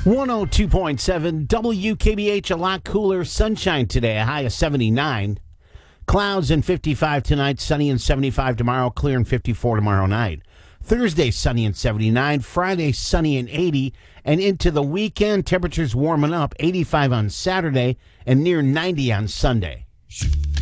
102.7 WKBH, a lot cooler. Sunshine today, a high of 79. Clouds and 55 tonight, sunny and 75 tomorrow, clear and 54 tomorrow night. Thursday, sunny and 79. Friday, sunny and 80. And into the weekend, temperatures warming up, 85 on Saturday and near 90 on Sunday.